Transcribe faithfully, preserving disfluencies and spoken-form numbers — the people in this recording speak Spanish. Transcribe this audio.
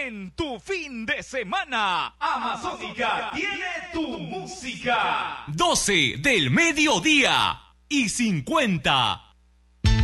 en tu fin de semana. Amazónica tiene tu música. doce del mediodía y cincuenta.